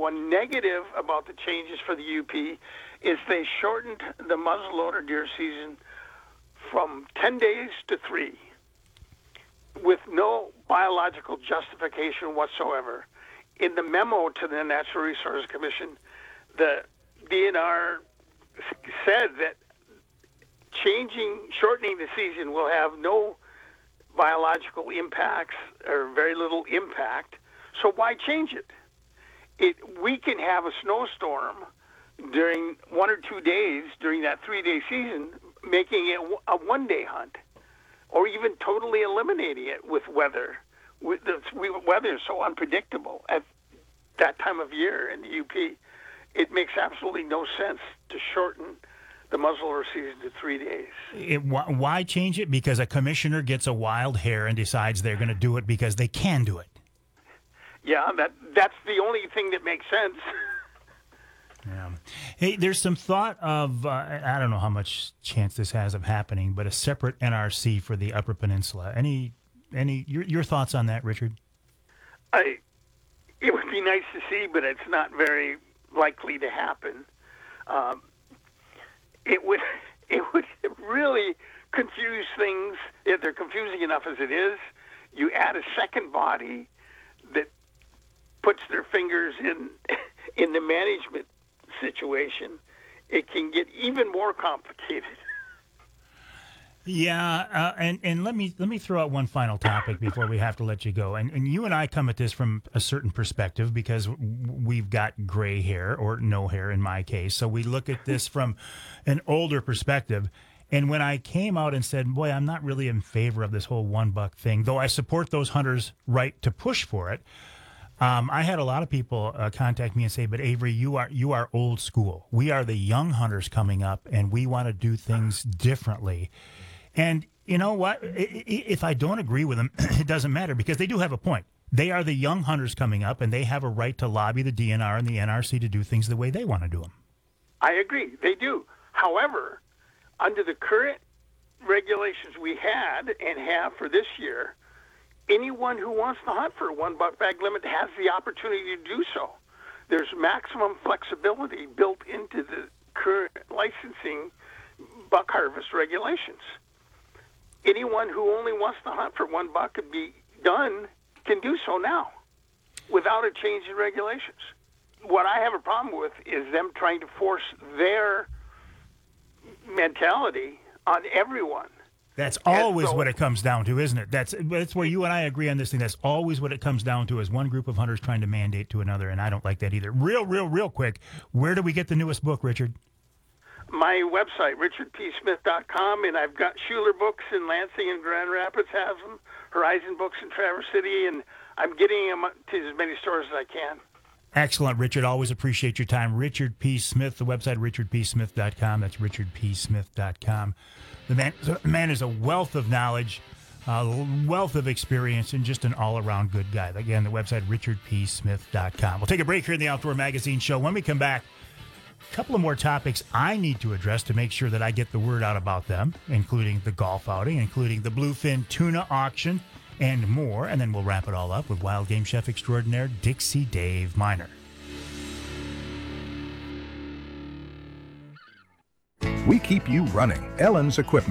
one negative about the changes for the UP is they shortened the muzzleloader deer season from 10 days to 3 with no biological justification whatsoever. In the memo to the Natural Resources Commission, the DNR said that shortening the season will have no biological impacts or very little impact, so why change it? We can have a snowstorm during 1 or 2 days during that 3-day season, making it a one-day hunt, or even totally eliminating it with weather. Weather is so unpredictable at that time of year in the UP. It makes absolutely no sense to shorten the muzzleloader season to 3 days. Why change it? Because a commissioner gets a wild hair and decides they're going to do it because they can do it. Yeah, that's the only thing that makes sense. Yeah. Hey, there's some thought of, I don't know how much chance this has of happening, but a separate NRC for the Upper Peninsula. Your thoughts on that, Richard? It would be nice to see, but it's not very likely to happen. It would really confuse things. If they're confusing enough as it is, you add a second body that puts their fingers in the management situation, it can get even more complicated. Yeah, and let me throw out one final topic before we have to let you go. And you and I come at this from a certain perspective because we've got gray hair, or no hair in my case. So we look at this from an older perspective. And when I came out and said, boy, I'm not really in favor of this whole $1 thing, though I support those hunters' right to push for it, I had a lot of people contact me and say, but Avery, you are old school. We are the young hunters coming up, and we want to do things differently. And you know what? If I don't agree with them, it doesn't matter, because they do have a point. They are the young hunters coming up, and they have a right to lobby the DNR and the NRC to do things the way they want to do them. I agree. They do. However, under the current regulations we had and have for this year, anyone who wants to hunt for a $1 bag limit has the opportunity to do so. There's maximum flexibility built into the current licensing buck harvest regulations. Anyone who only wants to hunt for $1 and be done can do so now without a change in regulations. What I have a problem with is them trying to force their mentality on everyone. That's always what it comes down to, isn't it? That's where you and I agree on this thing. That's always what it comes down to, is one group of hunters trying to mandate to another, and I don't like that either. Real quick, where do we get the newest book, Richard? My website, richardpsmith.com, and I've got Schuler Books in Lansing and Grand Rapids has them, Horizon Books in Traverse City, and I'm getting them to as mmany stores as I can. Excellent, Richard. Always appreciate your time. Richard P. Smith, the website, richardpsmith.com. That's richardpsmith.com. The man is a wealth of knowledge, a wealth of experience, and just an all-around good guy. Again, the website, richardpsmith.com. We'll take a break here in the Outdoor Magazine Show. When we come back, a couple of more topics I need to address to make sure that I get the word out about them, including the golf outing, including the bluefin tuna auction, and more. And then we'll wrap it all up with wild game chef extraordinaire Dixie Dave Miner. We keep you running. Ellen's Equipment.